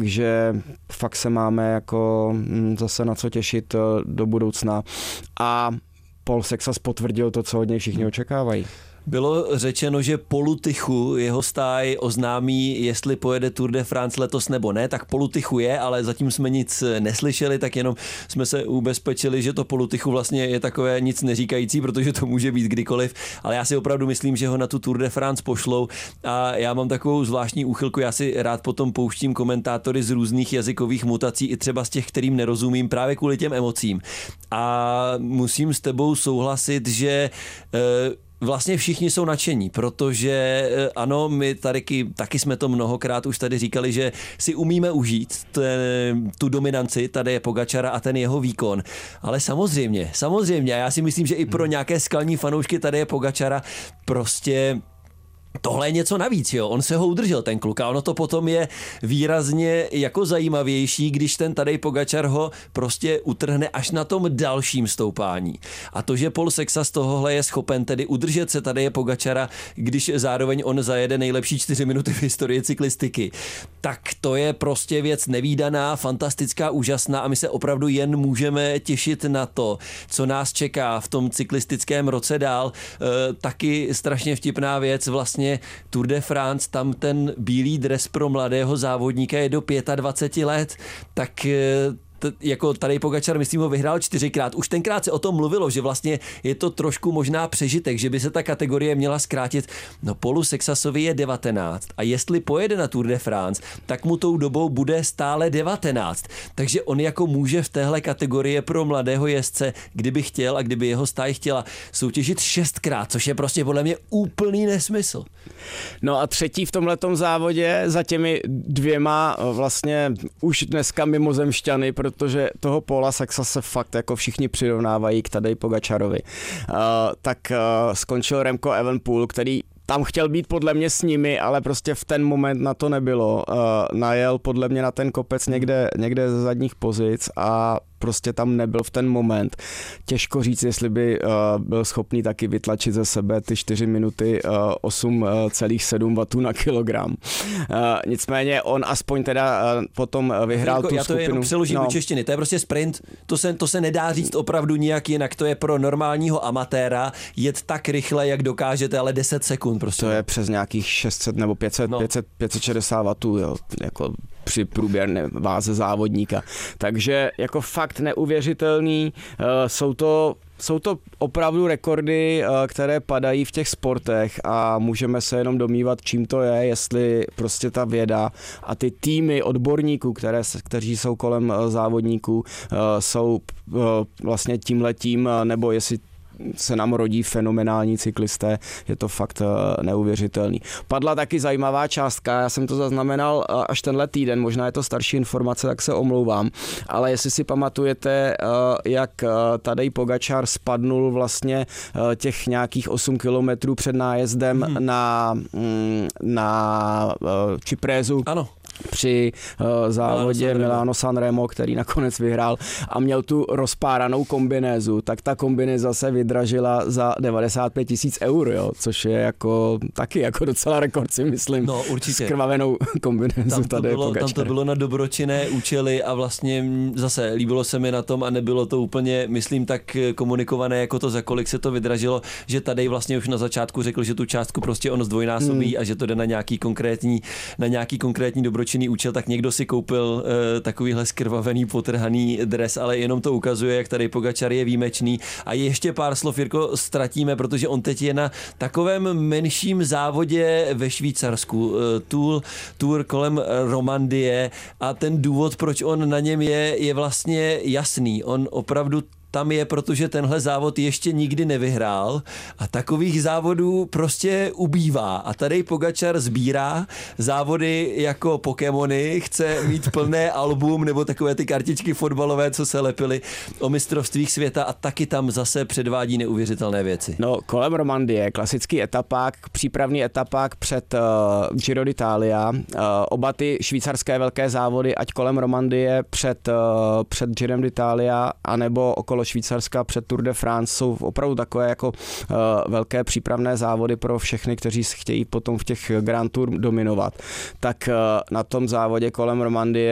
takže fakt se máme jako zase na co těšit do budoucna. A Paul Sexas potvrdil to, co od něj všichni očekávají. Bylo řečeno, že po Lutychu jeho stáj oznámí, jestli pojede Tour de France letos nebo ne, tak po Lutychu je, ale zatím jsme nic neslyšeli, tak jenom jsme se ubezpečili, že to po Lutychu vlastně je takové nic neříkající, protože to může být kdykoliv, ale já si opravdu myslím, že ho na tu Tour de France pošlou a já mám takovou zvláštní úchylku, já si rád potom pouštím komentátory z různých jazykových mutací, i třeba z těch, kterým nerozumím, právě kvůli těm emocím. A musím s tebou souhlasit, že vlastně všichni jsou nadšení, protože ano, my taky jsme to mnohokrát už tady říkali, že si umíme užít tu dominanci Tadeje Pogačara a ten jeho výkon. Ale samozřejmě, já si myslím, že i pro nějaké skalní fanoušky Tadeje Pogačara prostě tohle je něco navíc, jo. On se ho udržel, ten kluk, a ono to potom je výrazně jako zajímavější, když ten Tadej Pogačar ho prostě utrhne až na tom dalším stoupání. A to, že Paul Sexas tohohle je schopen tedy udržet se Tadeje Pogačara, když zároveň on zajede nejlepší 4 minuty v historii cyklistiky, tak to je prostě věc nevídaná, fantastická, úžasná a my se opravdu jen můžeme těšit na to, co nás čeká v tom cyklistickém roce dál. Taky strašně vtipná věc, vlastně Tour de France, tam ten bílý dres pro mladého závodníka je do 25 let, tak jako Tadej Pogačar, myslím, ho vyhrál 4krát. Už tenkrát se o tom mluvilo, že vlastně je to trošku možná přežitek, že by se ta kategorie měla zkrátit. No Paulu Sexasovi je 19 a jestli pojede na Tour de France, tak mu tou dobou bude stále 19. Takže on jako může v téhle kategorii pro mladého jezdce, kdyby chtěl a kdyby jeho stáj chtěla soutěžit 6krát, což je prostě podle mě úplný nesmysl. No a třetí v tomhletom závodě za těmi dvěma vlastně už dneska mimozemšťany, protože toho Paula Sexase fakt jako všichni přirovnávají k Tadeji Pogačarovi. Tak skončil Remco Evenepoel, který tam chtěl být podle mě s nimi, ale prostě v ten moment na to nebylo. Najel podle mě na ten kopec někde ze zadních pozic a prostě tam nebyl v ten moment. Těžko říct, jestli by byl schopný taky vytlačit ze sebe ty 4 minuty 8,7 W na kilogram. Nicméně on aspoň teda potom vyhrál tu skupinu. Já to jenom přeložím do češtiny. To je prostě sprint. To se nedá říct opravdu nijak jinak. To je pro normálního amatéra jet tak rychle, jak dokážete, ale 10 sekund prostě. To je přes nějakých 600 nebo 560 W, jo, jako při průběrné váze závodníka. Takže jako fakt neuvěřitelný. Jsou to opravdu rekordy, které padají v těch sportech a můžeme se jenom domnívat, čím to je, jestli prostě ta věda a ty týmy odborníků, kteří jsou kolem závodníků, jsou vlastně tímhletím, nebo jestli se nám rodí fenomenální cyklisté, je to fakt neuvěřitelný. Padla taky zajímavá částka, já jsem to zaznamenal až tenhle týden, možná je to starší informace, tak se omlouvám, ale jestli si pamatujete, jak Tadej Pogačar spadnul vlastně těch nějakých 8 kilometrů před nájezdem na Cipresu. Ano. Při závodě Milano Sanremo, který nakonec vyhrál a měl tu rozpáranou kombinézu, tak ta kombinéza se vydražila za 95 000 €, jo, což je jako taky jako docela rekord, si myslím. No, určitě. Skrvavenou kombinézu tady tam to bylo na dobročinné účely a vlastně zase líbilo se mi na tom a nebylo to úplně, myslím, tak komunikované jako to, za kolik se to vydražilo, že tady vlastně už na začátku řekl, že tu částku prostě on zdvojnásobí a že to jde na nějaký konkrétní dobročinný účel, tak někdo si koupil takovýhle skrvavený, potrhaný dres, ale jenom to ukazuje, jak tady Pogačar je výjimečný. A ještě pár slov, Jirko, ztratíme, protože on teď je na takovém menším závodě ve Švýcarsku. Tour kolem Romandie a ten důvod, proč on na něm je vlastně jasný. On opravdu tam je, protože tenhle závod ještě nikdy nevyhrál a takových závodů prostě ubývá. A tady Pogačar sbírá závody jako Pokémony, chce mít plné album nebo takové ty kartičky fotbalové, co se lepily o mistrovstvích světa a taky tam zase předvádí neuvěřitelné věci. No, kolem Romandie, klasický etapák, přípravný etapák před Giro d'Italia. Oba ty švýcarské velké závody, ať kolem Romandie před Girem d'Italia, anebo okolo Švýcarska před Tour de France, jsou opravdu takové jako velké přípravné závody pro všechny, kteří chtějí potom v těch Grand Tour dominovat. Tak na tom závodě kolem Romandie